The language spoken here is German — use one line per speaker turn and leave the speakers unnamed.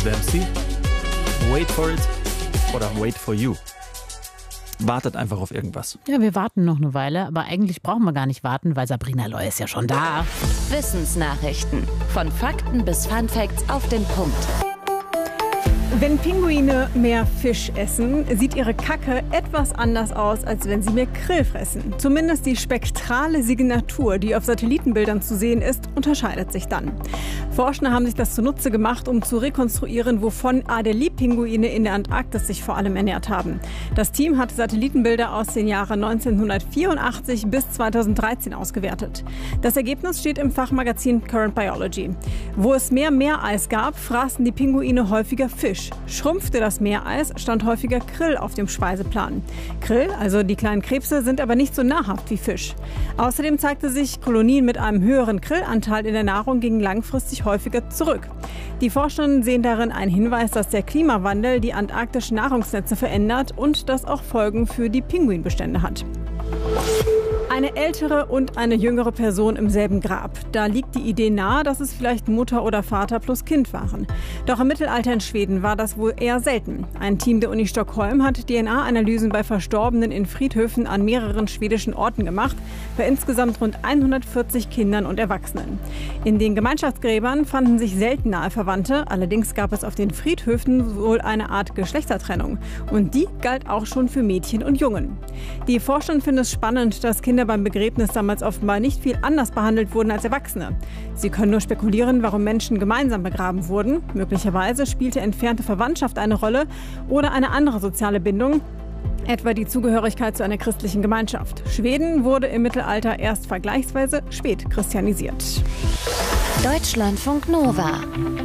Dempsey. Wait for it oder wait for you. Wartet einfach auf irgendwas.
Ja, wir warten noch eine Weile, aber eigentlich brauchen wir gar nicht warten, weil Sabrina Loy ist ja schon da.
Wissensnachrichten. Von Fakten bis Funfacts auf den Punkt.
Wenn Pinguine mehr Fisch essen, sieht ihre Kacke etwas anders aus, als wenn sie mehr Krill fressen. Zumindest die spektrale Signatur, die auf Satellitenbildern zu sehen ist, unterscheidet sich dann. Forscher haben sich das zunutze gemacht, um zu rekonstruieren, wovon Adelie-Pinguine in der Antarktis sich vor allem ernährt haben. Das Team hat Satellitenbilder aus den Jahren 1984 bis 2013 ausgewertet. Das Ergebnis steht im Fachmagazin Current Biology. Wo es mehr Meereis gab, fraßen die Pinguine häufiger Fisch. Schrumpfte das Meereis, stand häufiger Krill auf dem Speiseplan. Krill, also die kleinen Krebse, sind aber nicht so nahrhaft wie Fisch. Außerdem zeigte sich, Kolonien mit einem höheren Krillanteil in der Nahrung gingen langfristig häufiger zurück. Die Forschenden sehen darin einen Hinweis, dass der Klimawandel die antarktischen Nahrungsnetze verändert und das auch Folgen für die Pinguinbestände hat. Eine ältere und eine jüngere Person im selben Grab. Da liegt die Idee nahe, dass es vielleicht Mutter oder Vater plus Kind waren. Doch im Mittelalter in Schweden war das wohl eher selten. Ein Team der Uni Stockholm hat DNA-Analysen bei Verstorbenen in Friedhöfen an mehreren schwedischen Orten gemacht, bei insgesamt rund 140 Kindern und Erwachsenen. In den Gemeinschaftsgräbern fanden sich selten nahe Verwandte, allerdings gab es auf den Friedhöfen wohl eine Art Geschlechtertrennung. Und die galt auch schon für Mädchen und Jungen. Die Forscher finden es spannend, dass Kinder beim Begräbnis damals offenbar nicht viel anders behandelt wurden als Erwachsene. Sie können nur spekulieren, warum Menschen gemeinsam begraben wurden. Möglicherweise spielte entfernte Verwandtschaft eine Rolle oder eine andere soziale Bindung, etwa die Zugehörigkeit zu einer christlichen Gemeinschaft. Schweden wurde im Mittelalter erst vergleichsweise spät christianisiert.
Deutschlandfunk Nova.